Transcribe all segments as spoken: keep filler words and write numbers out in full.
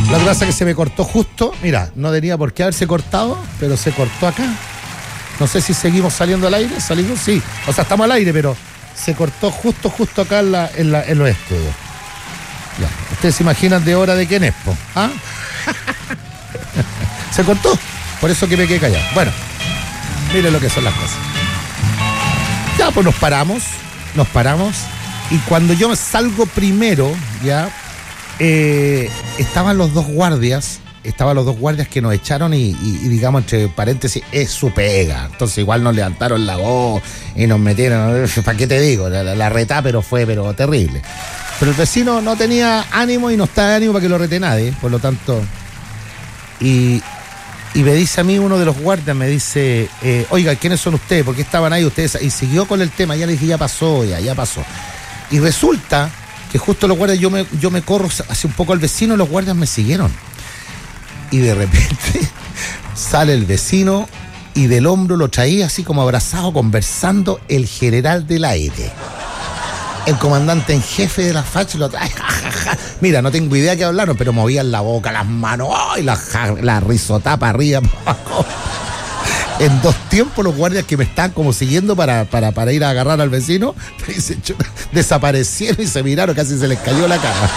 Lo que pasa es que se me cortó justo, mira, no tenía por qué haberse cortado, pero se cortó acá. No sé si seguimos saliendo al aire, salimos, sí. O sea, estamos al aire, pero se cortó justo, justo acá en, la, en, la, en los estudios. Ya. Ustedes se imaginan de hora de quién es, po. ¿Ah? Se cortó, por eso que me quedé callado. Bueno, miren lo que son las cosas. Ya, pues nos paramos, nos paramos, y cuando yo salgo primero, ya, eh, estaban los dos guardias, estaban los dos guardias que nos echaron y, y, y digamos, entre paréntesis, es su pega. Entonces igual nos levantaron la voz y nos metieron, ¿para qué te digo? La, la, la retá, pero fue, pero terrible. Pero el vecino no tenía ánimo y no está de ánimo para que lo rete nadie, por lo tanto, y... Y me dice a mí uno de los guardias, me dice, eh, oiga, ¿quiénes son ustedes? ¿Por qué estaban ahí ustedes? Y siguió con el tema, ya le dije, ya pasó, ya, ya pasó. Y resulta que justo los guardias, yo me, yo me corro hacia un poco al vecino y los guardias me siguieron. Y de repente sale el vecino y del hombro lo traía así como abrazado, conversando el general del aire. El comandante en jefe de la facha lo trae. Mira, no tengo idea qué hablaron, pero movían la boca, las manos, ¡oh! Y la, la risotá para arriba, para abajo. En dos tiempos los guardias que me están como siguiendo para, para, para ir a agarrar al vecino, desaparecieron y se miraron, casi se les cayó la cara.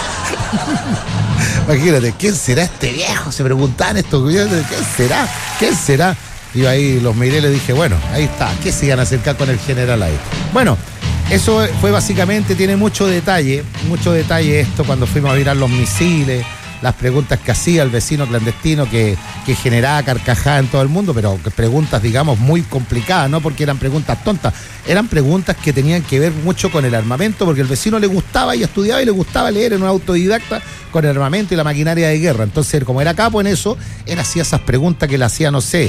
Imagínate, ¿quién será este viejo? Se preguntaban estos gobiernos, ¿quién será? ¿Quién será? Y ahí los miré y les dije, bueno, ahí está, ¿qué se iban a acercar con el general ahí? Bueno, eso fue básicamente, tiene mucho detalle, mucho detalle esto cuando fuimos a mirar los misiles, las preguntas que hacía el vecino clandestino que, que generaba carcajada en todo el mundo, pero preguntas, digamos, muy complicadas, no porque eran preguntas tontas, eran preguntas que tenían que ver mucho con el armamento, porque el vecino le gustaba y estudiaba y le gustaba leer, en un autodidacta con el armamento y la maquinaria de guerra. Entonces, como era capo en eso, él hacía esas preguntas que le hacía, no sé,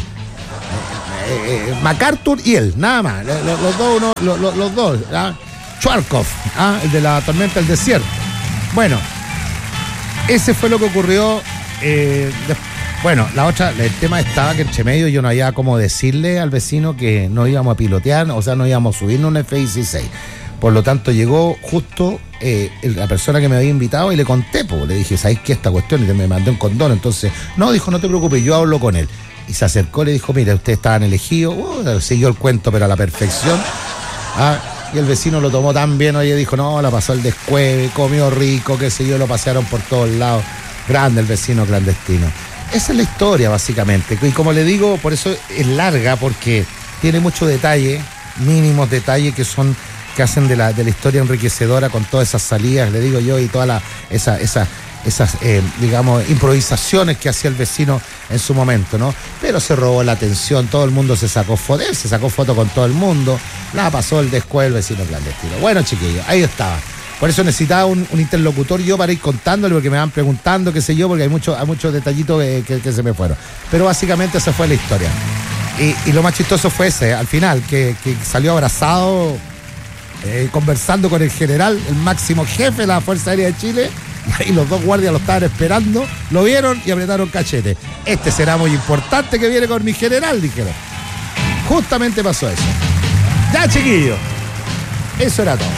Eh, eh, MacArthur y él, nada más, los, los dos, uno, los, los dos, ¿ah? Schwarzkopf, ¿ah? El de la tormenta del desierto. Bueno, ese fue lo que ocurrió. Eh, de, bueno, la otra, el tema estaba que entre medio yo no había como decirle al vecino que no íbamos a pilotear, o sea, no íbamos a subirnos un F dieciséis. Por lo tanto, llegó justo eh, la persona que me había invitado y le conté, pues, le dije, ¿sabéis qué? Esta cuestión, y me mandé un condón. Entonces, no, dijo, no te preocupes, yo hablo con él. Y se acercó y le dijo, mira, ustedes estaban elegidos, uh, siguió el cuento, pero a la perfección. Ah, y el vecino lo tomó tan bien, oye, dijo, no, la pasó el descueve, comió rico, qué sé yo, lo pasearon por todos lados. Grande el vecino clandestino. Esa es la historia, básicamente. Y como le digo, por eso es larga, porque tiene mucho detalle, mínimos detalles que son, que hacen de la, de la historia enriquecedora con todas esas salidas, le digo yo, y toda la, esa, esa, esas, eh, digamos, improvisaciones que hacía el vecino en su momento, ¿no? Pero se robó la atención, todo el mundo se sacó foto, él se sacó foto con todo el mundo, la pasó el descueve el vecino clandestino. Bueno, chiquillos, ahí estaba. Por eso necesitaba un, un interlocutor yo para ir contándole, porque me van preguntando, qué sé yo, porque hay muchos hay muchos detallitos que, que, que se me fueron. Pero básicamente esa fue la historia. Y, y lo más chistoso fue ese, al final, que, que salió abrazado, eh, conversando con el general, el máximo jefe de la Fuerza Aérea de Chile. Y los dos guardias lo estaban esperando, lo vieron y apretaron cachete. Este será muy importante que viene con mi general, dijeron. Justamente pasó eso. Ya, chiquillos. Eso era todo.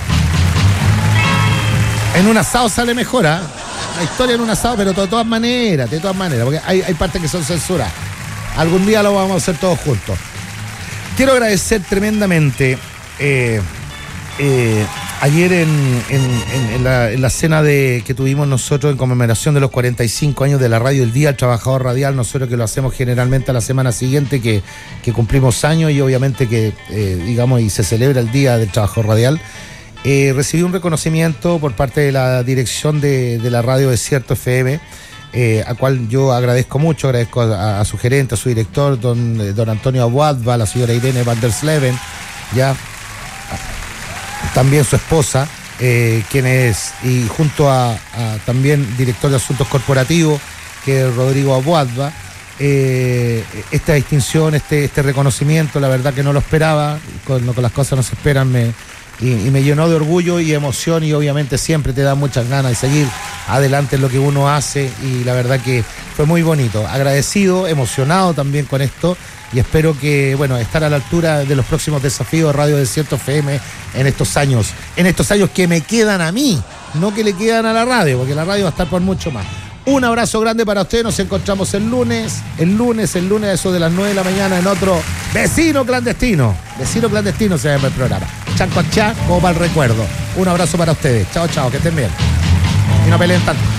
En un asado sale mejor, ¿ah? ¿eh? La historia en un asado, pero de todas maneras, de todas maneras, porque hay, hay partes que son censuradas. Algún día lo vamos a hacer todos juntos. Quiero agradecer tremendamente eh, eh, ayer en, en, en, en, la, en la cena de, que tuvimos nosotros en conmemoración de los cuarenta y cinco años de la radio El Día del Trabajador Radial, nosotros que lo hacemos generalmente a la semana siguiente que, que cumplimos años y obviamente que, eh, digamos, y se celebra el Día del Trabajador Radial, eh, recibí un reconocimiento por parte de la dirección de, de la radio Desierto F M, eh, a cual yo agradezco mucho, agradezco a, a su gerente, a su director, don, don Antonio Abuadva, a la señora Irene van der Sleven, ya... también su esposa, eh, quien es, y junto a, a también director de Asuntos Corporativos, que es Rodrigo Abuadva, eh, esta distinción, este, este reconocimiento, la verdad que no lo esperaba, con lo que las cosas no se esperan, me, y, y me llenó de orgullo y emoción, y obviamente siempre te da muchas ganas de seguir adelante en lo que uno hace, y la verdad que fue muy bonito, agradecido, emocionado también con esto, y espero que, bueno, estar a la altura de los próximos desafíos de Radio Desierto F M en estos años, en estos años que me quedan a mí, no que le quedan a la radio, porque la radio va a estar por mucho más. Un abrazo grande para ustedes. Nos encontramos el lunes. El lunes, el lunes a eso de las nueve de la mañana en otro Vecino Clandestino. Vecino Clandestino se llama el programa. Chanco chá, como para el recuerdo. Un abrazo para ustedes. Chao, chao, que estén bien. Y no peleen tanto.